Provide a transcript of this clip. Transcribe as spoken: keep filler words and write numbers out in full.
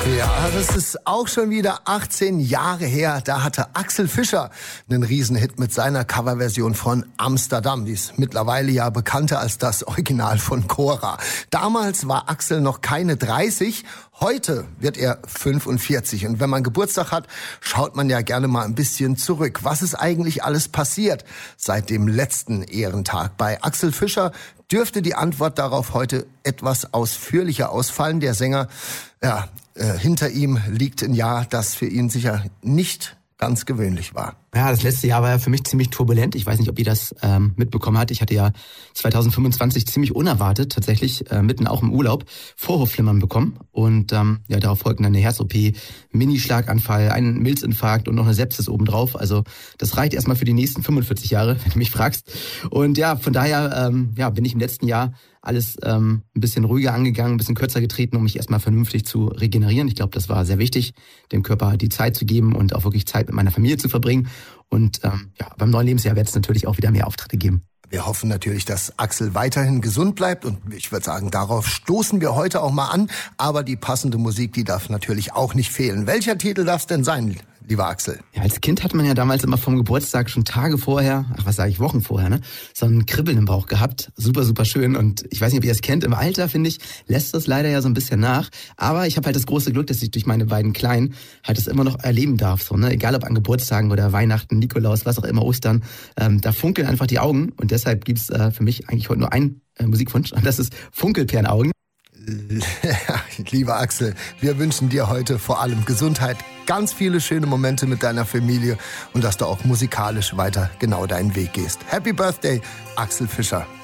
Ja, das ist auch schon wieder achtzehn Jahre her. Da hatte Axel Fischer einen Riesenhit mit seiner Coverversion von Amsterdam. Die ist mittlerweile ja bekannter als das Original von Cora. Damals war Axel noch keine dreißig. Heute wird er fünfundvierzig. Und wenn man Geburtstag hat, schaut man ja gerne mal ein bisschen zurück. Was ist eigentlich alles passiert seit dem letzten Ehrentag? Bei Axel Fischer dürfte die Antwort darauf heute etwas ausführlicher ausfallen. Der Sänger, ja, äh, hinter ihm liegt ein Jahr, das für ihn sicher nicht ganz gewöhnlich war. Ja, das letzte Jahr war ja für mich ziemlich turbulent. Ich weiß nicht, ob ihr das ähm, mitbekommen habt. Ich hatte ja zwanzig fünfundzwanzig ziemlich unerwartet tatsächlich äh, mitten auch im Urlaub Vorhofflimmern bekommen. Und ähm, ja, darauf folgten dann eine Herz-O P, Mini-Schlaganfall, ein Milzinfarkt und noch eine Sepsis obendrauf. Also das reicht erstmal für die nächsten fünfundvierzig Jahre, wenn du mich fragst. Und ja, von daher ähm, ja, bin ich im letzten Jahr alles ähm, ein bisschen ruhiger angegangen, ein bisschen kürzer getreten, um mich erstmal vernünftig zu regenerieren. Ich glaube, das war sehr wichtig, dem Körper die Zeit zu geben und auch wirklich Zeit mit meiner Familie zu verbringen. Und ähm, ja, beim neuen Lebensjahr wird es natürlich auch wieder mehr Auftritte geben. Wir hoffen natürlich, dass Axel weiterhin gesund bleibt und ich würde sagen, darauf stoßen wir heute auch mal an. Aber die passende Musik, die darf natürlich auch nicht fehlen. Welcher Titel darf es denn sein, lieber Axel? Ja, als Kind hat man ja damals immer vom Geburtstag schon Tage vorher, ach was sage ich, Wochen vorher, ne, so ein Kribbeln im Bauch gehabt. Super, super schön. Und ich weiß nicht, ob ihr das kennt, im Alter, finde ich, lässt das leider ja so ein bisschen nach. Aber ich habe halt das große Glück, dass ich durch meine beiden Kleinen halt das immer noch erleben darf. So, ne? Egal ob an Geburtstagen oder Weihnachten, Nikolaus, was auch immer, Ostern. Ähm, da funkeln einfach die Augen. Und deshalb gibt's äh, für mich eigentlich heute nur einen äh, Musikwunsch. Und das ist Funkelperlenaugen. Lieber Axel, wir wünschen dir heute vor allem Gesundheit, ganz viele schöne Momente mit deiner Familie und dass du auch musikalisch weiter genau deinen Weg gehst. Happy Birthday, Axel Fischer.